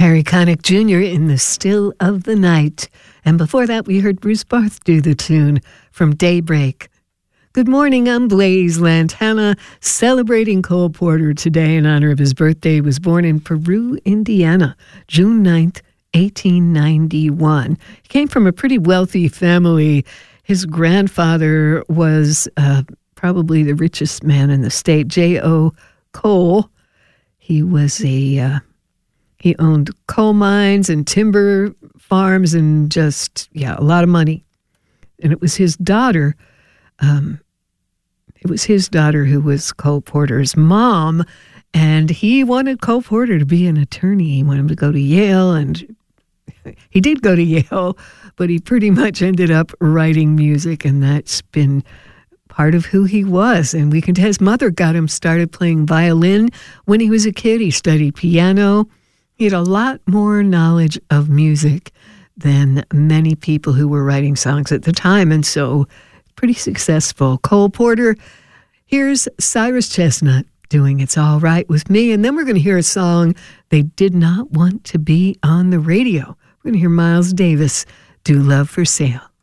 Harry Connick Jr. in The Still of the Night. And before that, we heard Bruce Barth do the tune from Daybreak. Good morning, I'm Blaze Lantana, celebrating Cole Porter today in honor of his birthday. He was born in Peru, Indiana, June 9th, 1891. He came from a pretty wealthy family. His grandfather was probably the richest man in the state, J.O. Cole. He was he owned coal mines and timber farms and just, a lot of money. And it was his daughter, who was Cole Porter's mom, and he wanted Cole Porter to be an attorney. He wanted him to go to Yale, and he did go to Yale, but he pretty much ended up writing music, and that's been part of who he was. And his mother got him started playing violin when he was a kid. He studied piano. He had a lot more knowledge of music than many people who were writing songs at the time, and so pretty successful. Cole Porter, here's Cyrus Chestnut doing It's All Right With Me, and then we're going to hear a song they did not want to be on the radio. We're going to hear Miles Davis do Love for Sale.